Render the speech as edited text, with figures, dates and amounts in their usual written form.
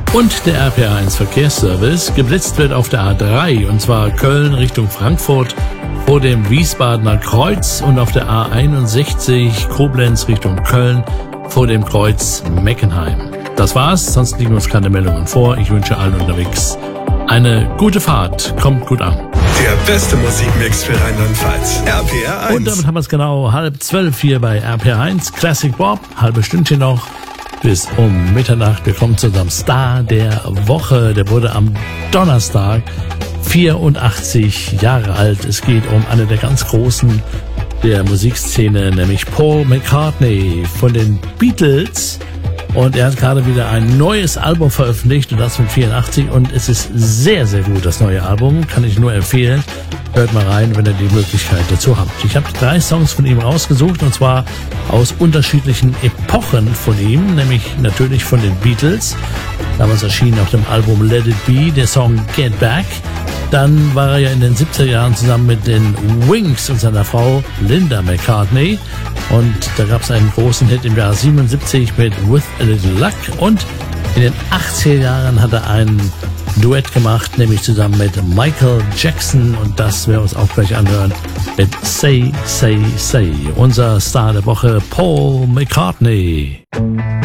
Und der RPR1 Verkehrsservice. Geblitzt wird auf der A3, und zwar Köln Richtung Frankfurt vor dem Wiesbadener Kreuz und auf der A61 Koblenz Richtung Köln vor dem Kreuz Meckenheim. Das war's, sonst liegen uns keine Meldungen vor. Ich wünsche allen unterwegs eine gute Fahrt. Kommt gut an. Der beste Musikmix für Rheinland-Pfalz. RPR1. Und damit haben wir es genau 11:30 hier bei RPR1 Classic Bob. Halbe Stündchen noch bis um Mitternacht. Wir kommen zu unserem Star der Woche. Der wurde am Donnerstag 84 Jahre alt. Es geht um eine der ganz Großen der Musikszene, nämlich Paul McCartney von den Beatles. Und er hat gerade wieder ein neues Album veröffentlicht, und das mit 84. Und es ist sehr, sehr gut, das neue Album. Kann ich nur empfehlen. Hört mal rein, wenn ihr die Möglichkeit dazu habt. Ich habe 3 Songs von ihm rausgesucht, und zwar aus unterschiedlichen Epochen von ihm, nämlich natürlich von den Beatles. Damals erschien auf dem Album Let It Be der Song Get Back. Dann war er ja in den 70er Jahren zusammen mit den Wings und seiner Frau Linda McCartney. Und da gab es einen großen Hit im Jahr 77 mit With a Little Luck. Und in den 80er Jahren hat er einen Duett gemacht, nämlich zusammen mit Michael Jackson. Und das werden wir uns auch gleich anhören mit Say, Say, Say. Unser Star der Woche, Paul McCartney.